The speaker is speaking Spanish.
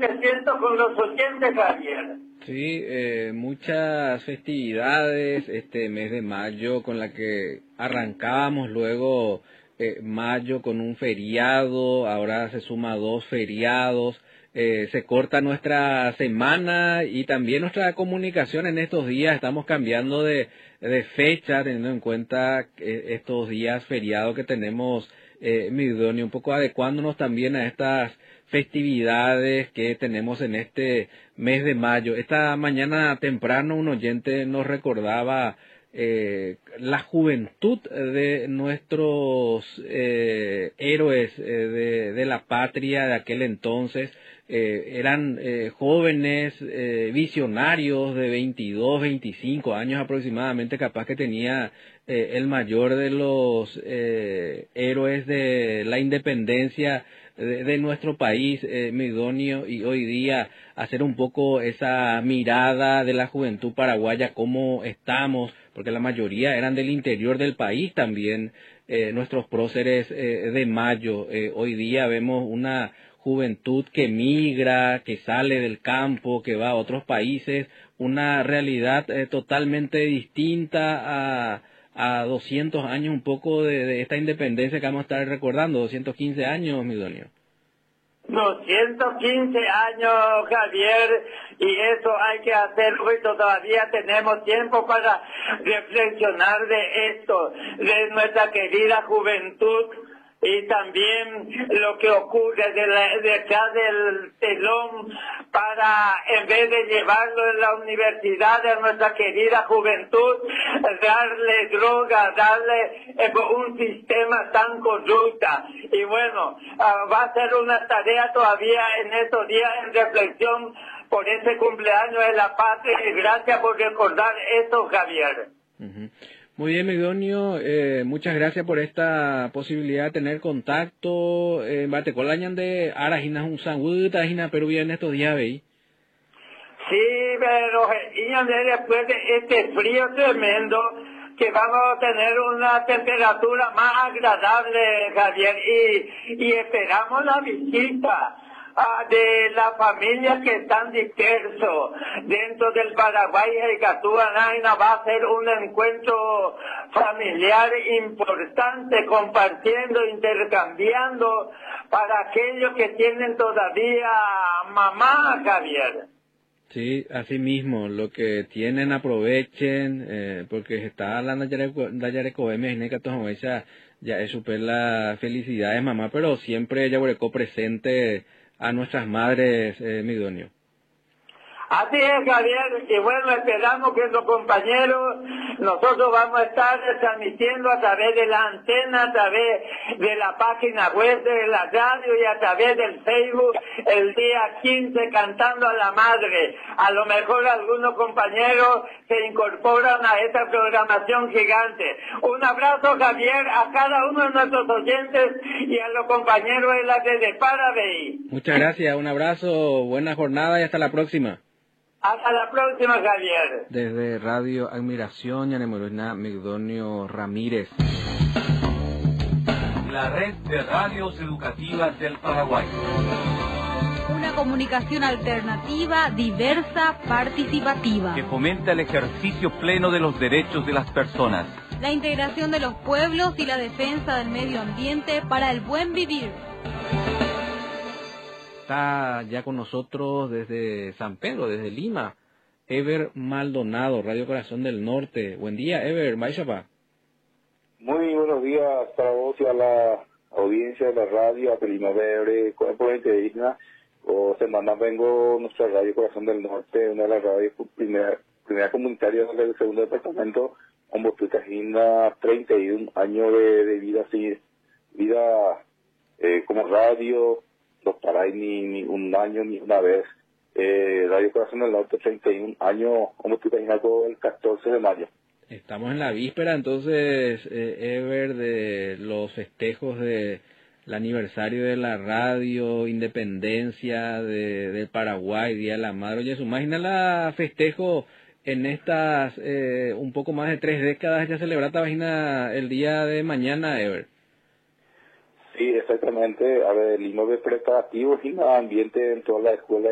me siento con los oyentes, Javier. Sí, muchas festividades este mes de mayo con la que arrancábamos, luego mayo con un feriado, ahora se suma 2 feriados, se corta nuestra semana y también nuestra comunicación en estos días. Estamos cambiando de fecha, teniendo en cuenta estos días feriados que tenemos, Migdonio, un poco adecuándonos también a estas festividades que tenemos en este mes de mayo. Esta mañana temprano un oyente nos recordaba la juventud de nuestros héroes de la patria de aquel entonces. Eran jóvenes visionarios de 22, 25 años aproximadamente, capaz que tenía el mayor de los héroes de la independencia de nuestro país, Migdonio, y hoy día hacer un poco esa mirada de la juventud paraguaya, cómo estamos, porque la mayoría eran del interior del país también, nuestros próceres de mayo. Hoy día vemos una juventud que migra, que sale del campo, que va a otros países, una realidad totalmente distinta a 200 años un poco de esta independencia que vamos a estar recordando, 215 años, Migdonio. 215 años, Javier, y eso hay que hacer hoy. Todavía tenemos tiempo para reflexionar de esto, de nuestra querida juventud, y también lo que ocurre detrás del telón, para, en vez de llevarlo en la universidad de nuestra querida juventud, darle droga, darle un sistema tan corrupta. Y bueno, va a ser una tarea todavía en estos días en reflexión por ese cumpleaños de la patria, y gracias por recordar esto, Javier. Uh-huh. Muy bien, Migdonio, muchas gracias por esta posibilidad de tener contacto. Batecolán de Arajina, un sanguita, pero bien estos días, ¿veis? Sí, pero después de este frío tremendo, que vamos a tener una temperatura más agradable, Javier, y esperamos la visita de las familias que están dispersos dentro del Paraguay. Y Anaina va a ser un encuentro familiar importante, compartiendo, intercambiando, para aquellos que tienen todavía mamá, Javier. Sí, así mismo, lo que tienen aprovechen, porque está la Nayarecoeme, ya es super la felicidad de mamá, pero siempre ella presente a nuestras madres, Migdonio. Así es, Javier, y bueno, esperamos que los compañeros, nosotros vamos a estar transmitiendo a través de la antena, a través de la página web de la radio y a través del Facebook el día 15, cantando a la madre. A lo mejor algunos compañeros se incorporan a esta programación gigante. Un abrazo, Javier, a cada uno de nuestros oyentes y a los compañeros de la de Parabéns. Muchas gracias, un abrazo, buena jornada y hasta la próxima. Hasta la próxima, Javier. Desde Radio Admiración, Yanemorona Migdonio Ramírez. La red de radios educativas del Paraguay. Una comunicación alternativa, diversa, participativa. Que fomenta el ejercicio pleno de los derechos de las personas. La integración de los pueblos y la defensa del medio ambiente para el buen vivir. Está ya con nosotros desde San Pedro, desde Lima, Ever Maldonado, Radio Corazón del Norte. Buen día, Ever, Maishapa. Muy buenos días para vos y a la audiencia de la radio, a Primavera, Corporate Isla. O semana vengo nuestra Radio Corazón del Norte, una de las radios primera comunitaria del segundo departamento, con Botucajina, 31 años de vida, sí, vida como radio. No paráis ni un año ni una vez. Radio Corazón del Norte, 31 años, como tú te imaginas, el 14 de mayo. Estamos en la víspera, entonces, Ever, de los festejos del aniversario de la radio, independencia del Paraguay, Día de la Madre. Oye, imagina la festejo en estas un poco más de 3 décadas, ya celebrada vagina el día de mañana, Ever. Sí, exactamente. A ver, el INOVE preparativo y ambiente en toda la escuela